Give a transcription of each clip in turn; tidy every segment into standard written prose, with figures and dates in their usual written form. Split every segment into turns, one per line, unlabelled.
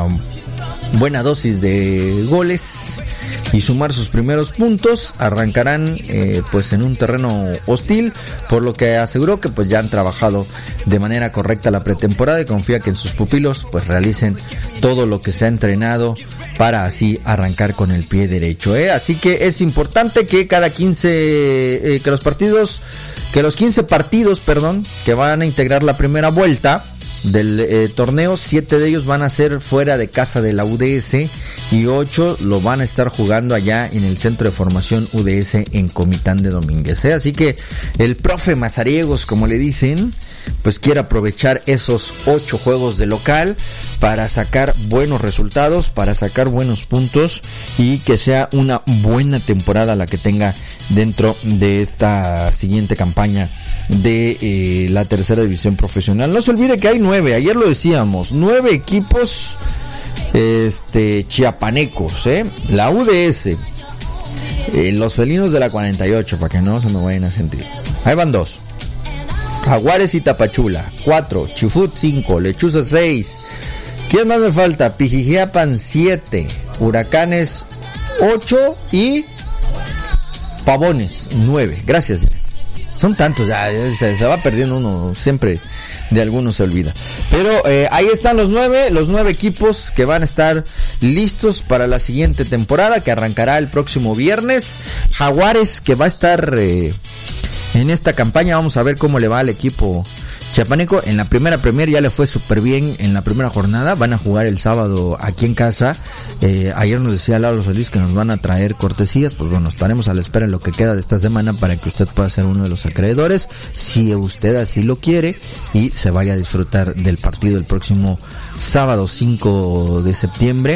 una buena dosis de goles y sumar sus primeros puntos. Arrancarán pues en un terreno hostil, por lo que aseguró que pues ya han trabajado de manera correcta la pretemporada y confía que en sus pupilos pues realicen todo lo que se ha entrenado para así arrancar con el pie derecho, Así que es importante que cada 15 que los 15 partidos, que van a integrar la primera vuelta del torneo, 7 de ellos van a ser fuera de casa de la UDS y 8 lo van a estar jugando allá en el Centro de Formación UDS en Comitán de Domínguez, Así que el profe Mazariegos, como le dicen, pues quiere aprovechar esos 8 juegos de local para sacar buenos resultados, para sacar buenos puntos y que sea una buena temporada la que tenga dentro de esta siguiente campaña de la tercera división profesional. No se olvide que hay 9, ayer lo decíamos, 9 equipos chiapanecos, la UDS, los felinos de la 48, para que no se me vayan a sentir. Ahí van 2. Jaguares y Tapachula 4, Chifut 5, Lechuza 6. ¿Quién más me falta? Pijijiapan 7, Huracanes 8 y Pavones 9. Gracias. Son tantos, ya se va perdiendo uno, siempre de algunos se olvida. Pero ahí están los 9 equipos que van a estar listos para la siguiente temporada, que arrancará el próximo viernes. Jaguares, que va a estar en esta campaña, vamos a ver cómo le va al equipo chiapaneco. En la primera Premier ya le fue súper bien en la primera jornada. Van a jugar el sábado aquí en casa. Ayer nos decía Lalo Solís que nos van a traer cortesías. Pues bueno, estaremos a la espera en lo que queda de esta semana para que usted pueda ser uno de los acreedores, si usted así lo quiere, y se vaya a disfrutar del partido el próximo sábado 5 de septiembre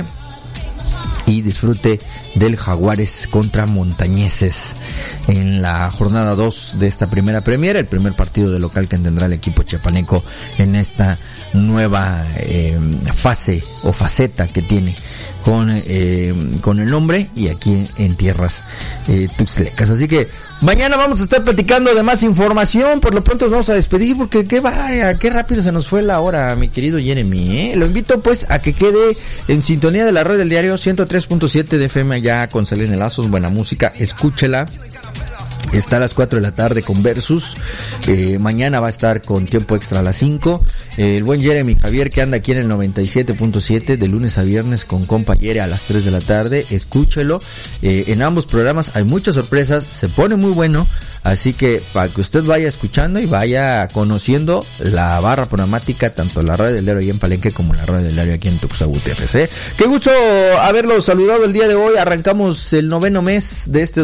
y disfrute del Jaguares contra Montañeses en la jornada 2 de esta primera Premier, el primer partido de local que tendrá el equipo chiapaneco en esta nueva fase o faceta que tiene con el nombre y aquí en tierras tuxtlecas. Así que mañana vamos a estar platicando de más información. Por lo pronto nos vamos a despedir porque qué rápido se nos fue la hora, mi querido Jeremy, Lo invito pues a que quede en sintonía de la red del diario 103.7 de FM allá con Selene Lazos, buena música, escúchela. Está a las 4 de la tarde con Versus. Mañana va a estar con Tiempo Extra a las 5. El buen Jeremy Javier, que anda aquí en el 97.7 de lunes a viernes con compa Jere a las 3 de la tarde. Escúchelo. En ambos programas hay muchas sorpresas. Se pone muy bueno. Así que para que usted vaya escuchando y vaya conociendo la barra programática, tanto la radio del diario ahí en Palenque como la radio del diario aquí en Tuxtla Gutiérrez. Qué gusto haberlos saludado el día de hoy. Arrancamos el 9º mes de este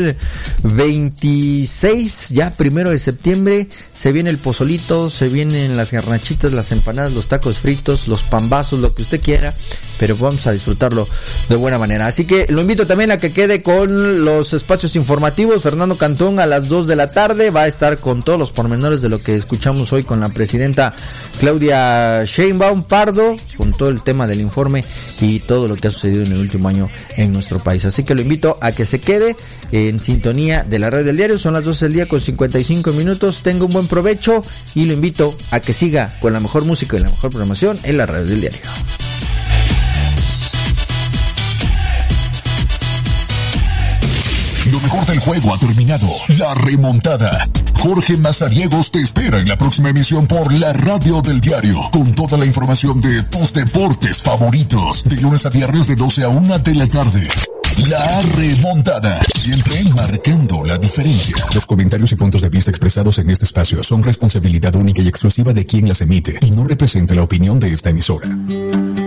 2026, ya 1 de septiembre. Se viene el pozolito, se vienen las garnachitas, las empanadas, los tacos fritos, los pambazos, lo que usted quiera, pero vamos a disfrutarlo de buena manera. Así que lo invito también a que quede con los espacios informativos. Fernando Cantón a las 2 de la tarde va a estar con todos los pormenores de lo que escuchamos hoy con la presidenta Claudia Sheinbaum Pardo, con todo el tema del informe y todo lo que ha sucedido en el último año en nuestro país. Así que lo invito a que se quede en sintonía de la red del diario. Son las 12 del día con 55 minutos. Tenga un buen provecho y lo invito a que siga con la mejor música y la mejor programación en la red del diario.
Lo mejor del juego ha terminado. La remontada. Jorge Mazariegos te espera en la próxima emisión por la radio del diario, con toda la información de tus deportes favoritos, de lunes a viernes de 12 a 1 de la tarde. La remontada, siempre marcando la diferencia. Los comentarios y puntos de vista expresados en este espacio son responsabilidad única y exclusiva de quien las emite y no representa la opinión de esta emisora.